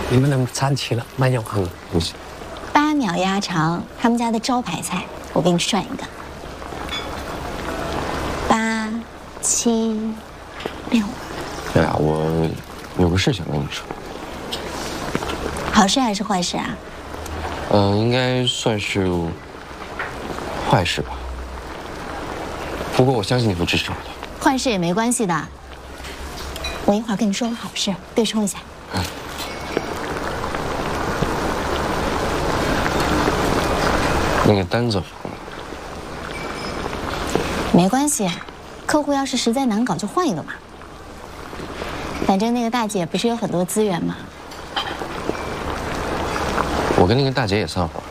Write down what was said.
你们能站起了，慢点滑。 不行。 8秒鸭肠，他们家的招牌菜，我给你算一个。8、7、6。 对啊，我有个事想跟你说。 好事还是坏事啊？ 应该算是坏事吧。不过我相信你会支持我的。 坏事也没关系的，我一会儿跟你说个好事，对冲一下。 那个单子， 没关系，客户要是实在难搞就换一个嘛。反正那个大姐不是有很多资源吗？ 我跟那个大姐也散伙。